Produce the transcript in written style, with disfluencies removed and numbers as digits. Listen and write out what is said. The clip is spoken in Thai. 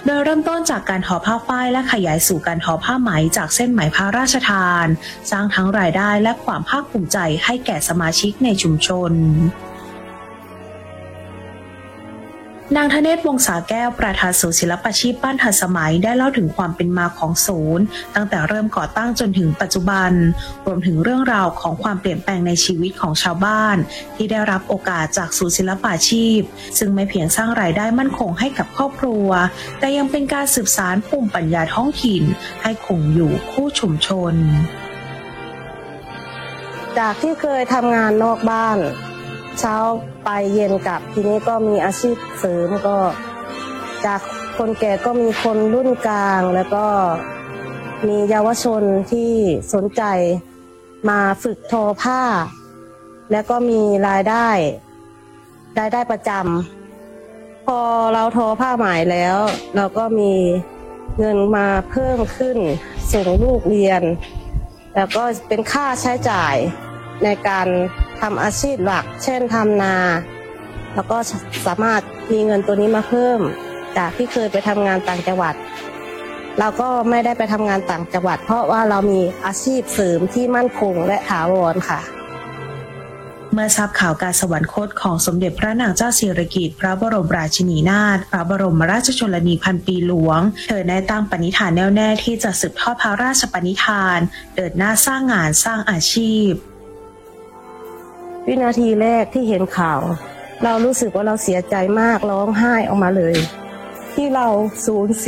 โดยเริ่มต้นจากการทอผ้าฝ้ายและขยายสู่การทอผ้าไหมจากเส้นไหมพระราชทานสร้างทั้งรายได้และความภาคภูมิใจให้แก่สมาชิกในชุมชนนางธเนศ วงศาแก้วประธานศูนย์ศิลปาชีพบ้านทันสมัยได้เล่าถึงความเป็นมาของศูนย์ตั้งแต่เริ่มก่อตั้งจนถึงปัจจุบันรวมถึงเรื่องราวของความเปลี่ยนแปลงในชีวิตของชาวบ้านที่ได้รับโอกาสจากศูนย์ศิลปาชีพซึ่งไม่เพียงสร้างรายได้มั่นคงให้กับครอบครัวแต่ยังเป็นการสืบสานภูมิปัญญาท้องถิ่นให้คงอยู่คู่ชุมชนจากที่เคยทำงานนอกบ้านเช้าไปเย็นกลับทีนี้ก็มีอาชีพเสริมก็จากคนแก่ก็มีคนรุ่นกลางแล้วก็มีเยาวชนที่สนใจมาฝึกทอผ้าแล้วก็มีรายได้ประจำพอเราทอผ้าไหมแล้วเราก็มีเงินมาเพิ่มขึ้นส่งลูกเรียนแล้วก็เป็นค่าใช้จ่ายในการทำอาชีพหลักเช่นทำนาแล้วก็สามารถมีเงินตัวนี้มาเพิ่มจากที่เคยไปทำงานต่างจังหวัดเราก็ไม่ได้ไปทำงานต่างจังหวัดเพราะว่าเรามีอาชีพเสริมที่มั่นคงและถาวรค่ะเมื่อทราบข่าวการสวรรคตของสมเด็จพระนางเจ้าสิริกิติ์พระบรมราชินีนาถพระบรมราชชนนีพันปีหลวงเธอได้ตั้งปณิธานแน่วแน่ที่จะสืบทอดพระราชปณิธานเดินหน้าสร้างงานสร้างอาชีพวินาทีแรกที่เห็นข่าวเรารู้สึกว่าเราเสียใจมากร้องไห้ออกมาเลยที่เราสูญเสีย